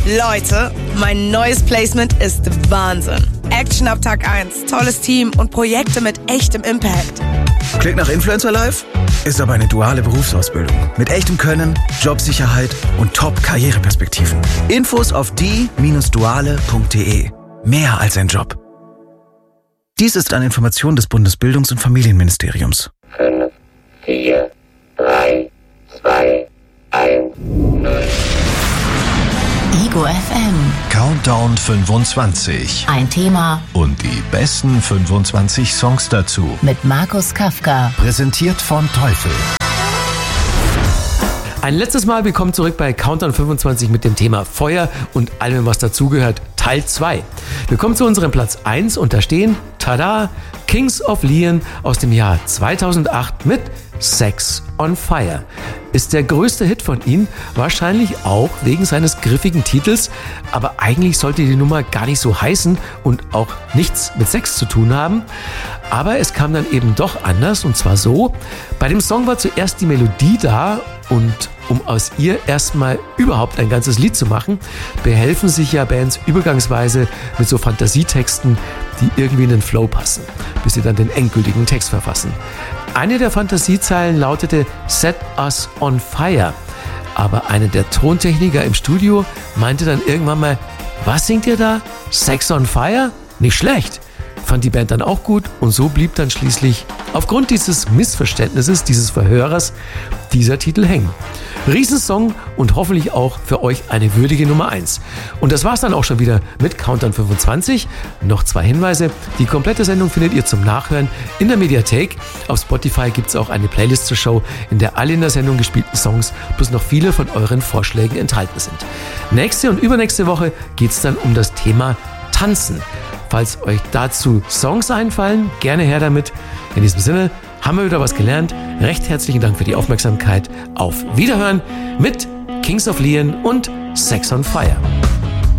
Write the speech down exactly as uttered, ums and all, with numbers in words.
Leute, mein neues Placement ist Wahnsinn. Action ab Tag eins, tolles Team und Projekte mit echtem Impact. Klingt nach Influencer Life? Ist aber eine duale Berufsausbildung. Mit echtem Können, Jobsicherheit und Top-Karriereperspektiven. Infos auf die Bindestrich duale Punkt de. Mehr als ein Job. Dies ist eine Information des Bundesbildungs- und Familienministeriums. fünf, vier, drei, zwei, eins, null. Ego F M. Countdown fünfundzwanzig. Ein Thema Und die besten fünfundzwanzig Songs dazu. mit Markus Kafka. Präsentiert von Teufel. Ein letztes Mal willkommen zurück bei Countdown fünfundzwanzig mit dem Thema Feuer und allem, was dazugehört, Teil zwei. Wir kommen zu unserem Platz eins und da stehen, tada, Kings of Leon aus dem Jahr zweitausendacht mit Sex on Fire. Ist der größte Hit von ihnen, wahrscheinlich auch wegen seines griffigen Titels, aber eigentlich sollte die Nummer gar nicht so heißen und auch nichts mit Sex zu tun haben. Aber es kam dann eben doch anders und zwar so, bei dem Song war zuerst die Melodie da und um aus ihr erstmal überhaupt ein ganzes Lied zu machen, behelfen sich ja Bands übergangsweise mit so Fantasietexten, die irgendwie in den Flow passen, bis sie dann den endgültigen Text verfassen. Eine der Fantasiezeilen lautete Set Us on Fire, aber einer der Tontechniker im Studio meinte dann irgendwann mal, was singt ihr da? Sex on Fire? Nicht schlecht. Fand die Band dann auch gut und so blieb dann schließlich aufgrund dieses Missverständnisses, dieses Verhörers, dieser Titel hängen. Riesensong und hoffentlich auch für euch eine würdige Nummer eins. Und das war's dann auch schon wieder mit Countdown fünfundzwanzig. Noch zwei Hinweise. Die komplette Sendung findet ihr zum Nachhören in der Mediathek. Auf Spotify gibt's auch eine Playlist zur Show, in der alle in der Sendung gespielten Songs plus noch viele von euren Vorschlägen enthalten sind. Nächste und übernächste Woche geht's dann um das Thema Tanzen. Falls euch dazu Songs einfallen, gerne her damit. In diesem Sinne haben wir wieder was gelernt. Recht herzlichen Dank für die Aufmerksamkeit. Auf Wiederhören mit Kings of Leon und Sex on Fire.